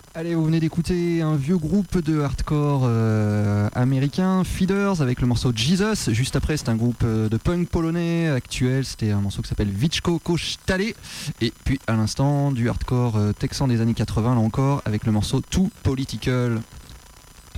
Allez, vous venez d'écouter un vieux groupe de hardcore américain, Feeders, avec le morceau Jesus. Juste après, c'était un groupe de punk polonais actuel. C'était un morceau qui s'appelle Wiczko Kosztale. Et puis, à l'instant, du hardcore texan des années 80, là encore, avec le morceau Too Political.